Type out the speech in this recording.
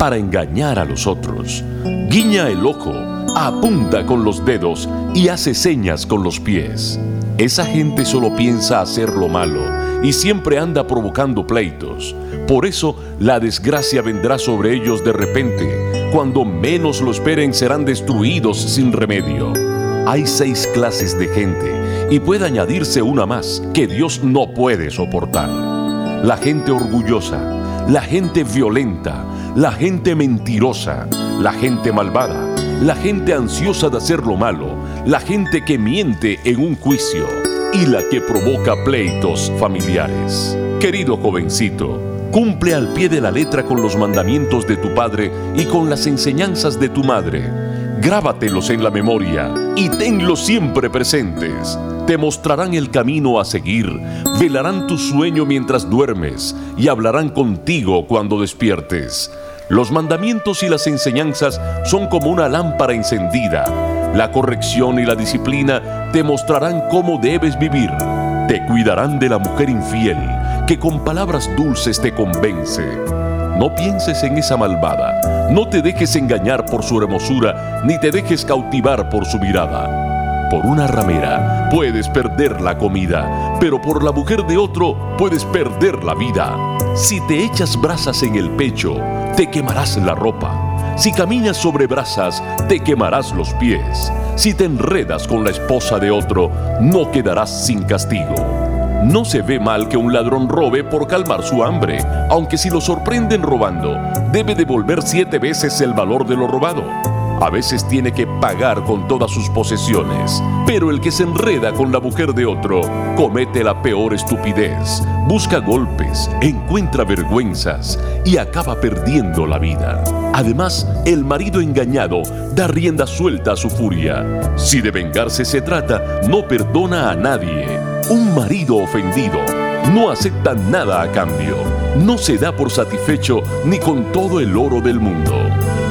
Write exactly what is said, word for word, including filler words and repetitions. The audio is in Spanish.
para engañar a los otros. Guiña el ojo, apunta con los dedos y hace señas con los pies. Esa gente solo piensa hacer lo malo y siempre anda provocando pleitos. Por eso la desgracia vendrá sobre ellos de repente. Cuando menos lo esperen serán destruidos sin remedio. Hay seis clases de gente y puede añadirse una más que Dios no puede soportar: la gente orgullosa, la gente violenta, la gente mentirosa, la gente malvada, la gente ansiosa de hacer lo malo, la gente que miente en un juicio y la que provoca pleitos familiares. Querido jovencito, cumple al pie de la letra con los mandamientos de tu padre y con las enseñanzas de tu madre. Grábatelos en la memoria y tenlos siempre presentes. Te mostrarán el camino a seguir, velarán tu sueño mientras duermes y hablarán contigo cuando despiertes. Los mandamientos y las enseñanzas son como una lámpara encendida. La corrección y la disciplina te mostrarán cómo debes vivir. Te cuidarán de la mujer infiel, que con palabras dulces te convence. No pienses en esa malvada, no te dejes engañar por su hermosura, ni te dejes cautivar por su mirada. Por una ramera puedes perder la comida, pero por la mujer de otro puedes perder la vida. Si te echas brasas en el pecho, te quemarás la ropa. Si caminas sobre brasas, te quemarás los pies. Si te enredas con la esposa de otro, no quedarás sin castigo. No se ve mal que un ladrón robe por calmar su hambre, aunque si lo sorprenden robando, debe devolver siete veces el valor de lo robado. A veces tiene que pagar con todas sus posesiones, pero el que se enreda con la mujer de otro comete la peor estupidez, busca golpes, encuentra vergüenzas y acaba perdiendo la vida. Además, el marido engañado da rienda suelta a su furia. Si de vengarse se trata, no perdona a nadie. Un marido ofendido no acepta nada a cambio, no se da por satisfecho ni con todo el oro del mundo.